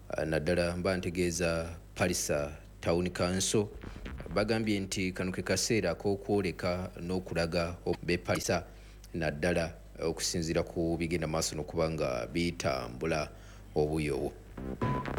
naddala mba ntegeeza Palisa Town Council bagambye nti kano ke kaseera ak'okwoleka n'okulaga be Palisa naddala okusinziira ku bigenda maaso n'okuba nga bitambula obuuyi obwo.